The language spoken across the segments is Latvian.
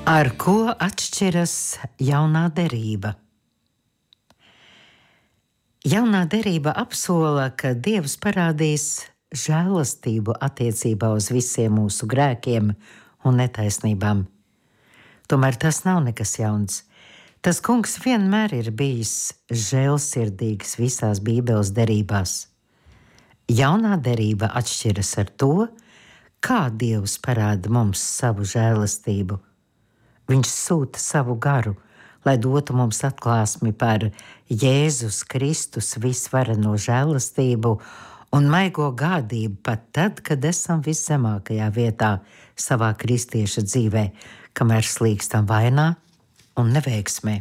Ar ko atšķiras jaunā derība? Jaunā derība apsola, ka Dievs parādīs žēlastību attiecībā uz visiem mūsu grēkiem un netaisnībām. Tomēr tas nav nekas jauns. Tas kungs vienmēr ir bijis žēlsirdīgs visās Bībeles derībās. Jaunā derība atšķiras ar to, kā Dievs parāda mums savu žēlastību. Viņš sūta savu garu, lai dotu mums atklāsmi par Jēzus Kristus visvareno žēlastību un maigo gādību pat tad, kad esam viszemākajā vietā savā kristieša dzīvē, kamēr slīkstam vainā un neveiksmē.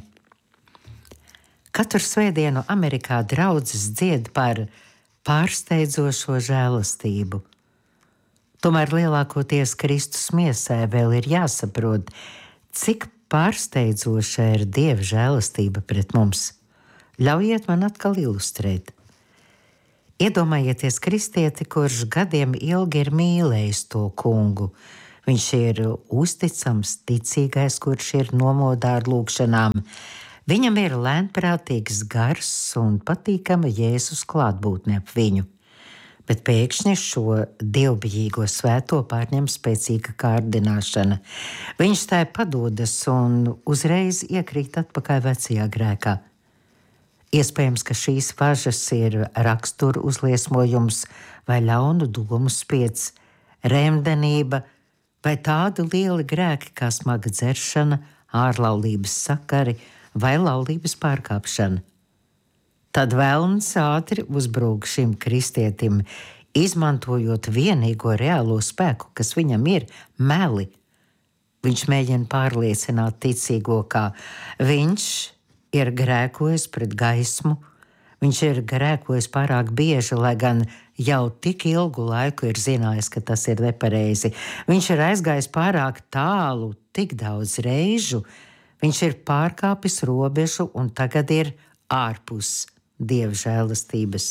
Katru svētdienu Amerikā draudzes dzied par pārsteidzošo žēlastību. Tomēr lielākoties Kristus miesai vēl ir jāsaprot, cik pārsteidzoša ir Dieva žēlastība pret mums. Ļaujiet man atkal ilustrēt. Iedomājieties kristieti, kurš gadiem ilgi ir mīlējis to kungu. Viņš ir uzticams, ticīgais, kurš ir nomodā ar lūgšanām. Viņam ir lēnprātīgs gars un patīkama Jēzus klātbūtne ap viņu. Bet pēkšņi šo dievbijīgo svēto pārņem spēcīga kārdināšana. Viņš tai padodas un uzreiz iekrīt atpakaļ vecajā grēkā. Iespējams, ka šīs važas ir rakstura uzliesmojums vai ļaunu domu spiedz, remdenība vai tādi lieli grēki kā smaga dzeršana, ārlaulības sakari vai laulības pārkāpšana. Tad velns ātri uzbrūk šim kristietim, izmantojot vienīgo reālo spēku, kas viņam ir meli. Viņš mēģina pārliecināt ticīgo, ka viņš ir grēkojis pret gaismu, viņš ir grēkojis pārāk bieži, lai gan jau tik ilgu laiku ir zinājis, ka tas ir nepareizi. Viņš ir aizgājis pārāk tālu, tik daudz reižu, viņš ir pārkāpis robežu un tagad ir ārpus Dieva žēlastības.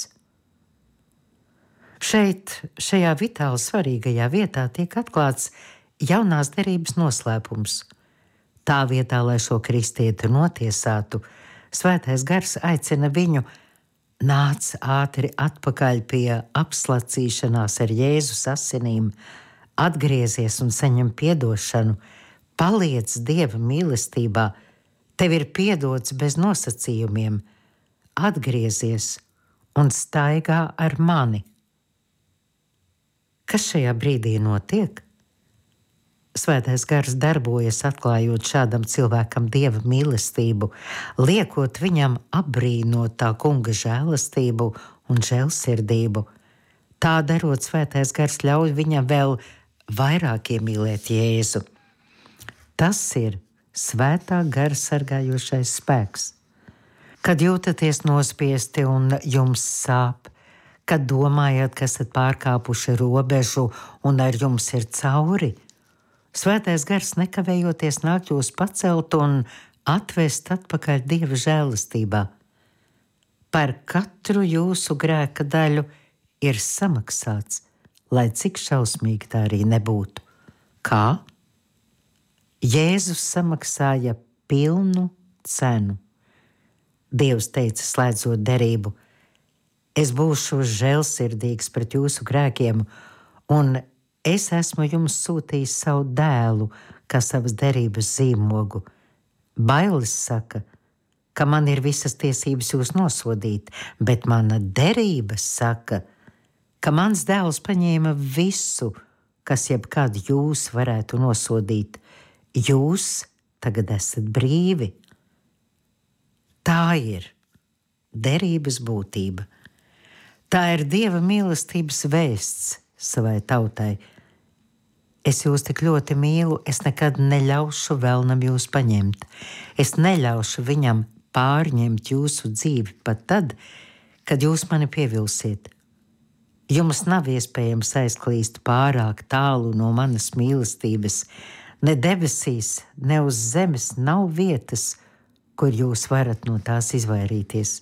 Šajā vitāli svarīgajā vietā tiek atklāts jaunās derības noslēpums. Tā vietā, lai šo kristieti notiesātu, svētais gars aicina viņu: nāc ātri atpakaļ pie apslacīšanās ar Jēzus asinīm, atgriezies un saņem piedošanu, paliec Dieva mīlestībā, tev ir piedots bez nosacījumiem, atgriezies un staigā ar mani. Kas šajā brīdī notiek? Svētais gars darbojas, atklājot šādam cilvēkam Dieva mīlestību, liekot viņam apbrīnot tā kunga žēlastību un žēlsirdību. Tā darot, svētais gars ļauj viņam vēl vairāk iemīlēt Jēzu. Tas ir svētā gara sargājošais spēks. Kad jūtaties nospiesti un jums sāp, kad domājat, ka esat pārkāpuši robežu un ar jums ir cauri, svētais gars nekavējoties nāk jūs pacelt un atvest atpakaļ Dieva žēlastībā. Par katru jūsu grēka daļu ir samaksāts, lai cik šausmīgi tā arī nebūtu. Kā? Jēzus samaksāja pilnu cenu. Dievs teica, slēdzot derību: es būšu žēlsirdīgs pret jūsu grēkiem, un es esmu jums sūtījis savu dēlu, kā savas derības zīmogu. Bailes saka, ka man ir visas tiesības jūs nosodīt, bet mana derība saka, ka mans dēls paņēma visu, kas jebkad jūs varētu nosodīt. Jūs tagad esat brīvi. Tā ir derības būtība. Tā ir Dieva mīlestības vēsts savai tautai. Es jūs tik ļoti mīlu, es nekad neļaušu vēlnam jūs paņemt. Es neļaušu viņam pārņemt jūsu dzīvi pat tad, kad jūs mani pievilsiet. Jums nav iespējams aizklīst pārāk tālu no manas mīlestības. Ne debesīs, ne uz zemes nav vietas, kur jūs varat no tās izvairīties.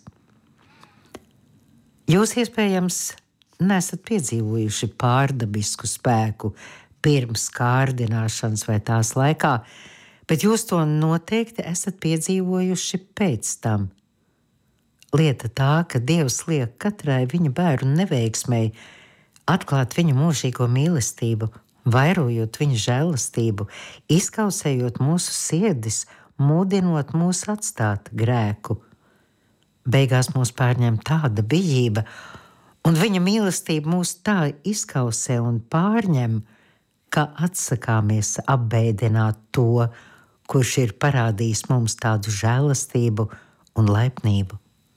Jūs iespējams nesat piedzīvojuši pārdabisku spēku pirms kārdināšanas vai tās laikā, Bet jūs to noteikti esat piedzīvojuši pēc tam. Lieta tā, ka Dievs liek katrai viņa bērnu neveiksmei atklāt viņa mūžīgo mīlestību, vairojot viņa žēlastību, izkausējot mūsu sirdis, mudinot mūs atstāt grēku. Beigās mūs pārņem tāda bijība, un viņa mīlestība mūs tā izkausē un pārņem, ka atsakāmies apbēdināt to, kurš ir parādījis mums tādu žēlastību un laipnību.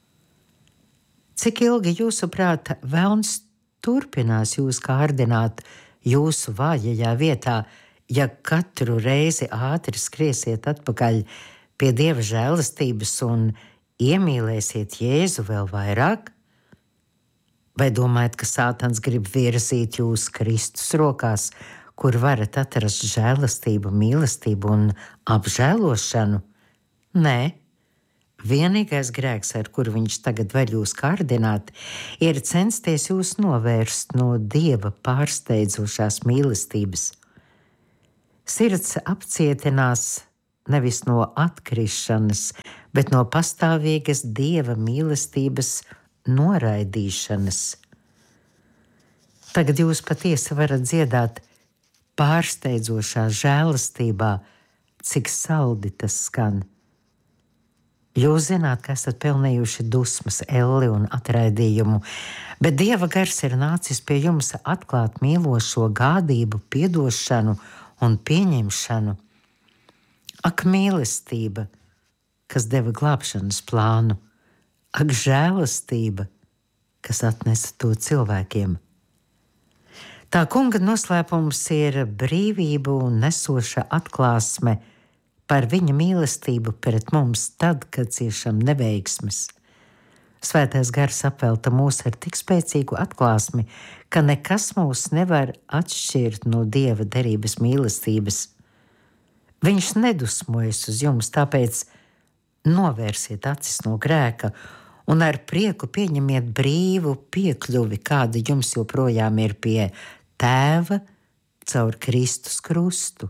Cik ilgi jūsuprāt velns turpinās jūs kārdināt jūsu vājajā vietā, ja katru reizi ātri skriesiet atpakaļ pie Dieva žēlastības un iemīlēsiet Jēzu vēl vairāk? Vai domājat, ka Sātans grib virzīt jūs Kristus rokās, kur varat atrast žēlastību, mīlestību un apžēlošanu? Nē. Vienīgais grēks, ar kuru viņš tagad var jūs kārdināt, ir censties jūs novērst no Dieva pārsteidzošās mīlestības. Sirds apcietinās nevis no atkrišanas, bet no pastāvīgas Dieva mīlestības noraidīšanas. Tagad jūs patiesi varat dziedāt pārsteidzošā žēlastībā, cik saldi tas skan. Jūs zināt, ka esat pelnījuši dusmas, elli un atraidījumu, bet Dieva gars ir nācis pie jums atklāt mīlošo gādību, piedošanu un pieņemšanu. Ak, mīlestība, kas deva glābšanas plānu! Ak, žēlastība, kas atnesa to cilvēkiem! Tā kunga noslēpums ir brīvību nesoša atklāsme par viņa mīlestību pret mums tad, kad ciešam neveiksmes. Svētais gars apvelta mūs ar tik spēcīgu atklāsmi, ka nekas mūs nevar atšķirt no Dieva derības mīlestības. Viņš nedusmojas uz jums, tāpēc novērsiet acis no grēka un ar prieku pieņemiet brīvu piekļuvi, kāda jums joprojām ir pie Tēva caur Kristus krustu.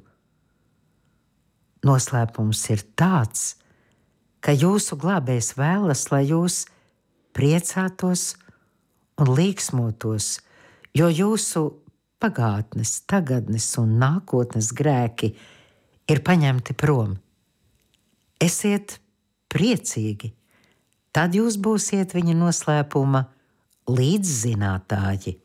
Noslēpums ir tāds, ka jūsu glābējs vēlas, lai jūs priecātos un līksmotos, jo jūsu pagātnes, tagadnes un nākotnes grēki ir paņemti prom. Esiet priecīgi, tad jūs būsiet viņa noslēpuma līdzzinātāji.